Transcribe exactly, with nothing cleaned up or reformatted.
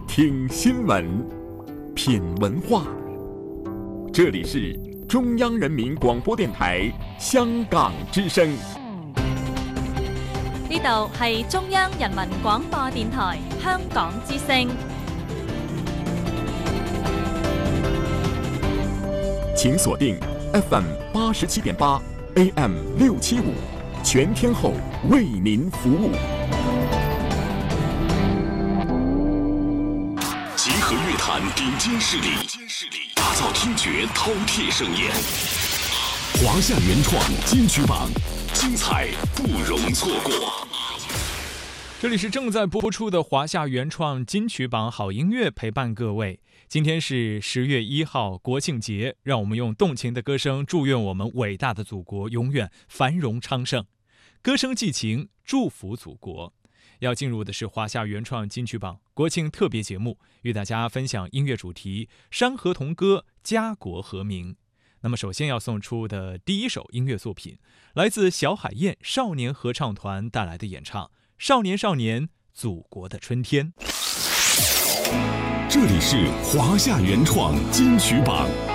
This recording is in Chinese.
听新闻，品文化。这里是中央人民廣播電台香港之聲。 呢度係中央人民廣播電台香港之聲。 請鎖定 F M 八十七點八 A M 六七五，全天候為您服務。 集合樂壇頂尖勢力，打造聽覺饕餮盛宴。華夏原創金曲榜，精彩不容錯過。 這裡是正在播出的華夏原創金曲榜好音樂，陪伴各位。今天是十月一號國慶節，讓我們用動情的歌聲祝願我們偉大的祖國永遠繁榮昌盛。歌聲寄情，祝福祖國。要進入的是華夏原創金曲榜國慶特別節目，與大家分享音樂主題《山河同歌，家國和民》。那麼首先要送出的第一首音樂作品，來自小海燕少年合唱團帶來的演唱《少年少年，祖國的春天》。 這裡是華夏原創金曲榜。